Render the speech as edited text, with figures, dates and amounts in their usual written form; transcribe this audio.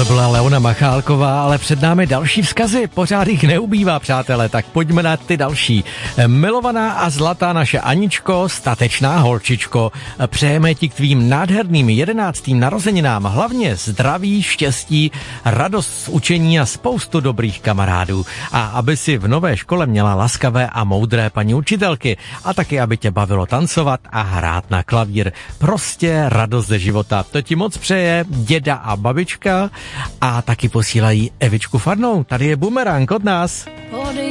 byla Leona Machálková, ale před námi další vzkazy. Pořád jich neubývá, přátelé, tak pojďme na ty další. Milovaná a zlatá naše Aničko, statečná holčičko, přejeme ti k tvým nádherným 11. narozeninám hlavně zdraví, štěstí, radost z učení a spoustu dobrých kamarádů. A aby si v nové škole měla laskavé a moudré paní učitelky a taky, aby tě bavilo tancovat a hrát na klavír. Prostě radost ze života. To ti moc přeje děda a babička a taky posílají Evičku Farnou. Tady je Bumerang od nás.